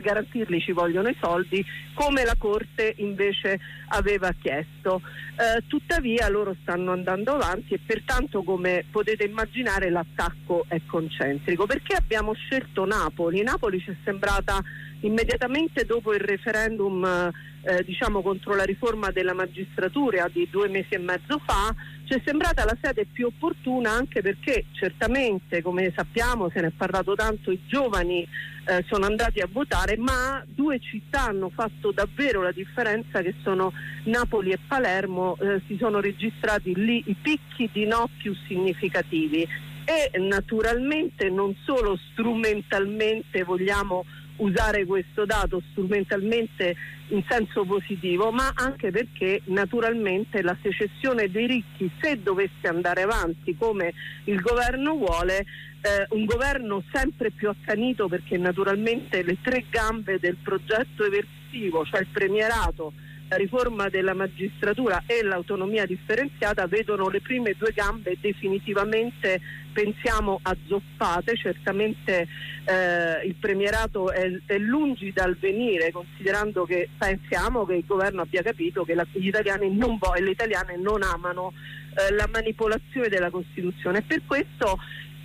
garantirli ci vogliono i soldi, come la Corte invece aveva chiesto. Tuttavia loro stanno andando avanti e pertanto, come potete immaginare, l'attacco è concentrico. Perché abbiamo scelto Napoli? Napoli ci è sembrata immediatamente dopo il referendum contro la riforma della magistratura di 2 mesi e mezzo fa, ci è sembrata la sede più opportuna, anche perché certamente, come sappiamo, se ne è parlato tanto, i giovani sono andati a votare, ma 2 città hanno fatto davvero la differenza, che sono Napoli e Palermo. Si sono registrati lì i picchi di no più significativi e naturalmente non solo strumentalmente vogliamo usare questo dato, strumentalmente in senso positivo, ma anche perché naturalmente la secessione dei ricchi, se dovesse andare avanti come il governo vuole, un governo sempre più accanito, perché naturalmente le 3 gambe del progetto eversivo, cioè il premierato, la riforma della magistratura e l'autonomia differenziata, vedono le prime 2 gambe definitivamente, pensiamo, azzoppate. Certamente il premierato è lungi dal venire, considerando che pensiamo che il governo abbia capito che gli italiani e le italiane non amano la manipolazione della Costituzione. E per questo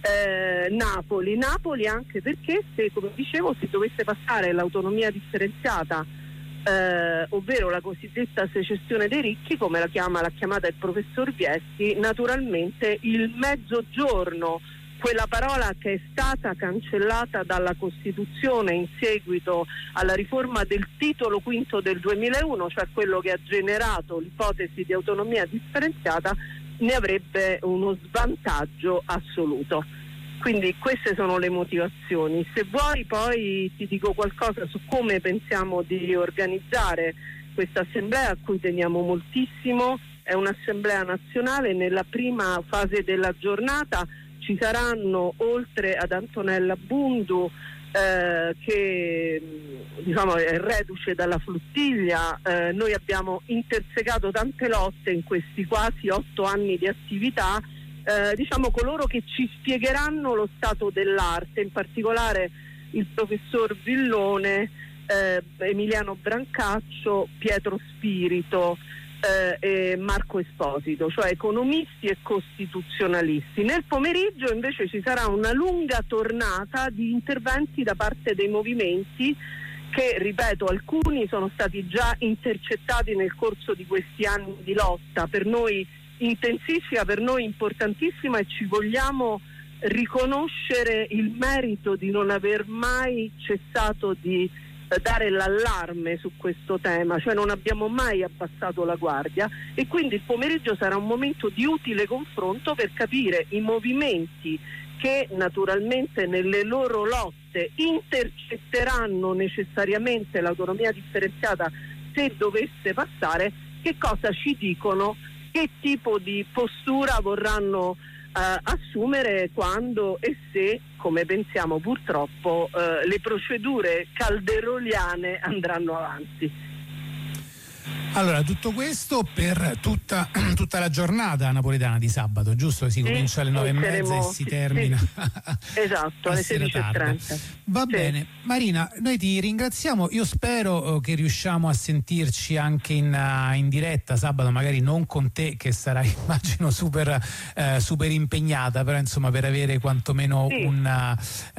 Napoli anche perché, come dicevo, se dovesse passare l'autonomia differenziata, ovvero la cosiddetta secessione dei ricchi, come l'ha chiamata il professor Viesti, naturalmente il mezzogiorno, quella parola che è stata cancellata dalla Costituzione in seguito alla riforma del titolo quinto del 2001, cioè quello che ha generato l'ipotesi di autonomia differenziata, ne avrebbe uno svantaggio assoluto. Quindi queste sono le motivazioni. Se vuoi poi ti dico qualcosa su come pensiamo di organizzare questa assemblea, a cui teniamo moltissimo. È un'assemblea nazionale. Nella prima fase della giornata ci saranno, oltre ad Antonella Bundu, che è reduce dalla Fluttiglia, noi abbiamo intersecato tante lotte in questi quasi 8 anni di attività, coloro che ci spiegheranno lo stato dell'arte, in particolare il professor Villone, Emiliano Brancaccio, Pietro Spirito e Marco Esposito, cioè economisti e costituzionalisti. Nel pomeriggio invece ci sarà una lunga tornata di interventi da parte dei movimenti che, ripeto, alcuni sono stati già intercettati nel corso di questi anni di lotta, per noi intensissima, per noi importantissima, e ci vogliamo riconoscere il merito di non aver mai cessato di dare l'allarme su questo tema, cioè non abbiamo mai abbassato la guardia, e quindi il pomeriggio sarà un momento di utile confronto per capire i movimenti che naturalmente nelle loro lotte intercetteranno necessariamente l'autonomia differenziata se dovesse passare, che cosa ci dicono, che tipo di postura vorranno assumere quando e se, come pensiamo purtroppo, le procedure calderoliane andranno avanti. Allora, tutto questo per tutta la giornata napoletana di sabato, giusto? Si comincia alle 9:30 e si termina esatto, alle 16:30. Va bene, Marina, noi ti ringraziamo. Io spero che riusciamo a sentirci anche in diretta sabato, magari non con te, che sarai, immagino, super impegnata, però insomma per avere quantomeno un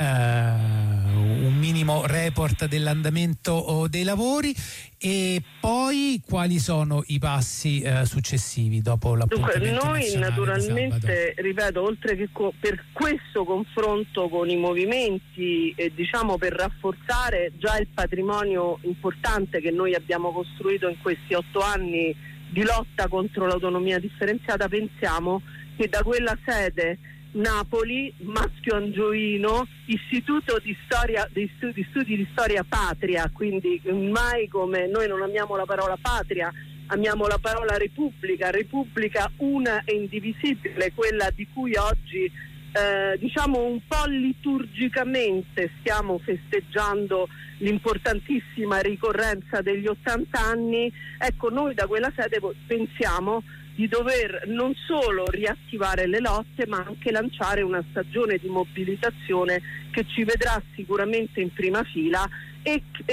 minimo report dell'andamento dei lavori. E poi quali sono i passi successivi dopo l'appuntamento? Dunque, noi naturalmente, ripeto, oltre che per questo confronto con i movimenti e per rafforzare già il patrimonio importante che noi abbiamo costruito in questi 8 anni di lotta contro l'autonomia differenziata, pensiamo che da quella sede Napoli, Maschio Angioino, Istituto di Studi di Storia Patria, quindi mai come noi non amiamo la parola patria, amiamo la parola Repubblica una e indivisibile, quella di cui oggi un po' liturgicamente stiamo festeggiando l'importantissima ricorrenza degli 80 anni. Ecco, noi da quella sede pensiamo di dover non solo riattivare le lotte, ma anche lanciare una stagione di mobilitazione che ci vedrà sicuramente in prima fila e